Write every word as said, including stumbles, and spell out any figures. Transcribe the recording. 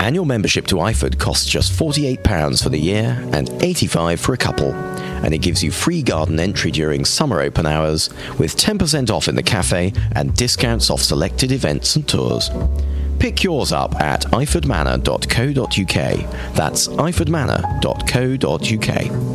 Annual membership to IFOD costs just forty-eight pounds for the year and eighty-five pounds for a couple, and it gives you free garden entry during summer open hours with ten percent off in the cafe and discounts off selected events and tours. Pick yours up at iford manor dot co dot uk. That's iford manor dot co dot uk.